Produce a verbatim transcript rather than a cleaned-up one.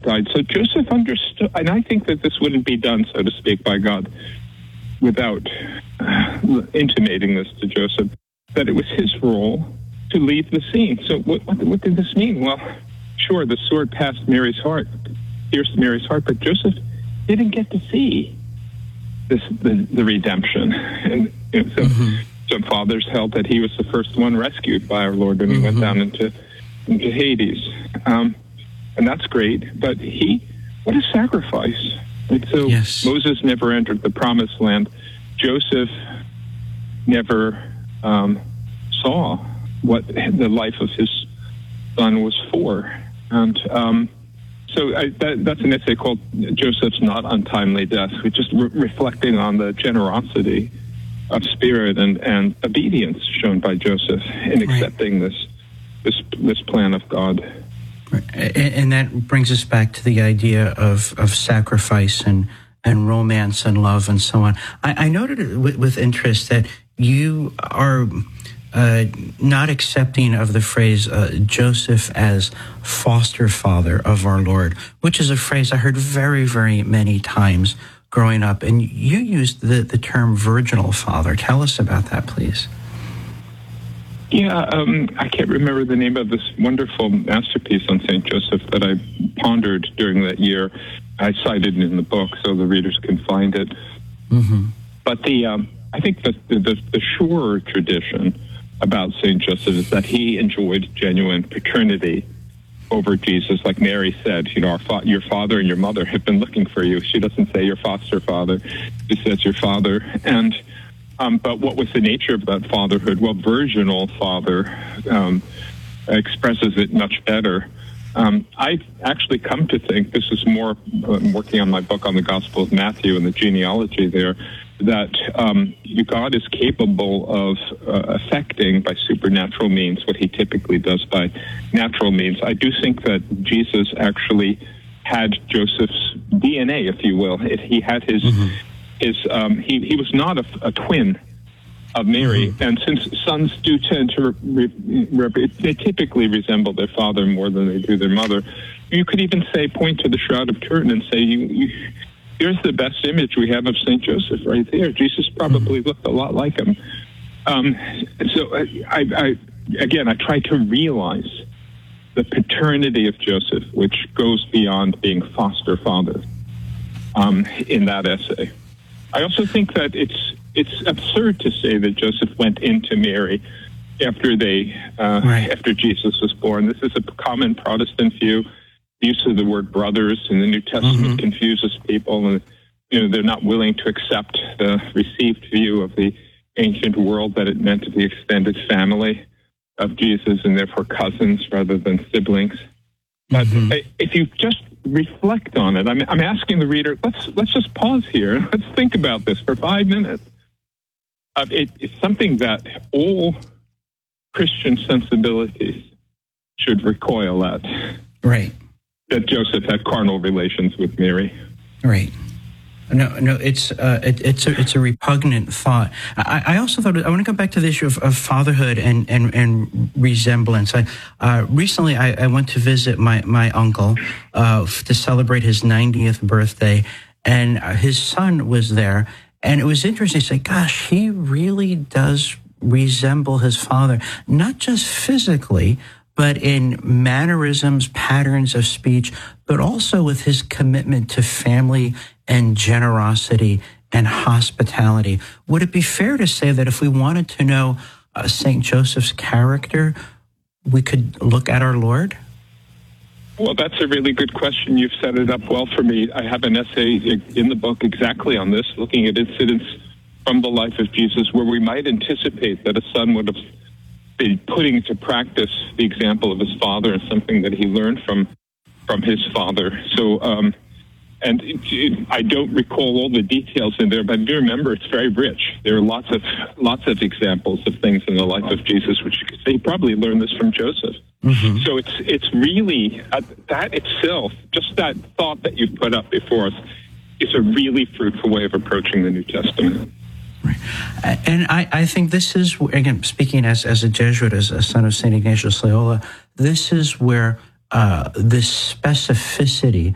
died. So Joseph understood, and I think that this wouldn't be done, so to speak, by God without uh, intimating this to Joseph, that it was his role to leave the scene. So what, what, what did this mean? Well, sure, the sword passed Mary's heart, pierced Mary's heart, but Joseph didn't get to see this the, the redemption. And you know, so mm-hmm. some fathers held that he was the first one rescued by our Lord when he mm-hmm. went down into, into Hades. Um, and that's great, but he, what a sacrifice. And so yes. Moses never entered the promised land. Joseph never um, saw what the life of his son was for. And um, so I, that, that's an essay called Joseph's Not Untimely Death, which is re- reflecting on the generosity of spirit and, and obedience shown by Joseph in accepting right. this, this this plan of God. And that brings us back to the idea of, of sacrifice and, and romance and love and so on. I, I noted with, with interest that you are uh, not accepting of the phrase uh, Joseph as foster father of our Lord, which is a phrase I heard very, very many times growing up. And you used the, the term virginal father. Tell us about that, please. Yeah, um, I can't remember the name of this wonderful masterpiece on Saint Joseph that I pondered during that year. I cited it in the book so the readers can find it. Mm-hmm. But the um, I think the, the, the surer tradition about Saint Joseph is that he enjoyed genuine paternity over Jesus. Like Mary said, you know, our fa- your father and your mother have been looking for you. She doesn't say your foster father. She says your father. And Um, but what was the nature of that fatherhood? Well, virginal father um, expresses it much better. Um, I actually come to think, this is more, I'm working on my book on the Gospel of Matthew and the genealogy there, that um, God is capable of uh, affecting by supernatural means what he typically does by natural means. I do think that Jesus actually had Joseph's D N A, if you will. It, he had his... Mm-hmm. Is um, he, he was not a, a twin of Mary, mm-hmm. and since sons do tend to, re, re, they typically resemble their father more than they do their mother. You could even say, point to the Shroud of Turin and say, you, you, here's the best image we have of Saint Joseph right there. Jesus probably mm-hmm. looked a lot like him. Um, so I, I, again, I try to realize the paternity of Joseph, which goes beyond being foster father um, in that essay. I also think that it's it's absurd to say that Joseph went into Mary after they uh, right. after Jesus was born. This is a common Protestant view. The use of the word brothers in the New Testament mm-hmm. confuses people, and you know they're not willing to accept the received view of the ancient world that it meant the extended family of Jesus and therefore cousins rather than siblings. But mm-hmm. if you just reflect on it, I'm, I'm asking the reader, let's let's just pause here. Let's think about this for five minutes. Uh, it, it's something that all Christian sensibilities should recoil at. Right. That Joseph had carnal relations with Mary. Right. No, no, it's uh, it, it's a it's a repugnant thought. I, I also thought I want to go back to the issue of, of fatherhood and and, and resemblance. I uh, recently I, I went to visit my my uncle uh, to celebrate his ninetieth birthday, and his son was there, and it was interesting to say, "Gosh, he really does resemble his father, not just physically, but in mannerisms, patterns of speech, but also with his commitment to family and generosity and hospitality." Would it be fair to say that if we wanted to know uh, Saint Joseph's character, we could look at our Lord? Well, that's a really good question. You've set it up well for me. I have an essay in the book exactly on this, looking at incidents from the life of Jesus where we might anticipate that a son would have been putting into practice the example of his father and something that he learned from from his father. So, um, and it, it, I don't recall all the details in there, but I do remember it's very rich. There are lots of lots of examples of things in the life of Jesus, which you could say he probably learned this from Joseph. Mm-hmm. So it's it's really uh, that itself, just that thought that you've put up before us, is a really fruitful way of approaching the New Testament. Right. And I, I think this is, again, speaking as, as a Jesuit, as a son of Saint Ignatius Loyola, this is where uh, this specificity